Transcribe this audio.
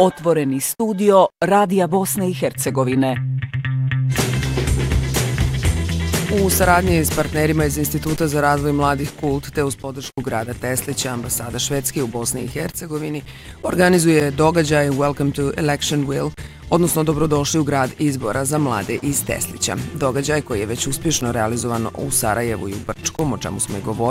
Otvoreni studio Radija Bosne i Hercegovine. U saradnji s partnerima iz Instituta za razvoj mladih Kult te uz podršku grada Teslića, ambasada Švedske u Bosni i Hercegovini organizuje događaj Welcome to Electionville, odnosno dobrodošli u grad izbora za mlade iz Teslića. Događaj koji je već uspješno realizovan u Sarajevu i u Brčkom, o čemu smo i govorili,